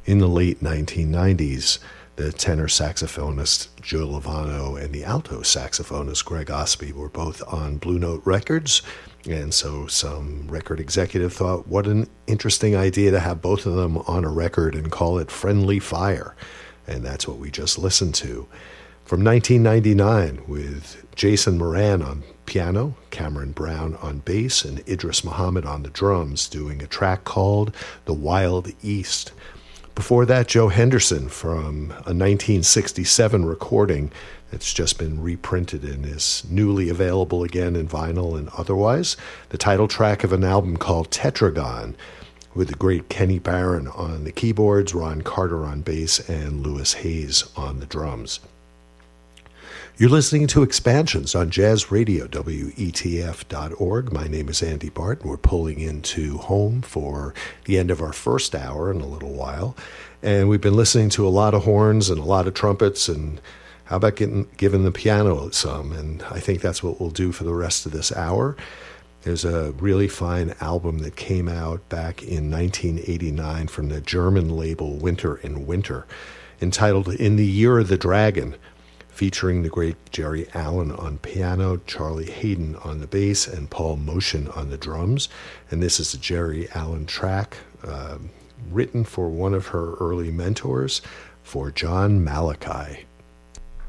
In the late 1990s, the tenor saxophonist Joe Lovano and the alto saxophonist Greg Osby were both on Blue Note Records, and so some record executive thought, what an interesting idea to have both of them on a record and call it Friendly Fire, and that's what we just listened to. From 1999, with Jason Moran on piano, Cameron Brown on bass, and Idris Muhammad on the drums, doing a track called The Wild East. Before that, Joe Henderson from a 1967 recording that's just been reprinted and is newly available again in vinyl and otherwise, the title track of an album called Tetragon, with the great Kenny Barron on the keyboards, Ron Carter on bass, and Lewis Hayes on the drums. You're listening to Expansions on Jazz Radio, WETF.org. My name is Andy Bart, and we're pulling into home for the end of our first hour in a little while. And we've been listening to a lot of horns and a lot of trumpets, and how about giving the piano some? And I think that's what we'll do for the rest of this hour. There's a really fine album that came out back in 1989 from the German label Winter in Winter, entitled In the Year of the Dragon, featuring the great Jerry Allen on piano, Charlie Hayden on the bass, and Paul Motion on the drums. And this is a Jerry Allen track written for one of her early mentors, for John Malachi.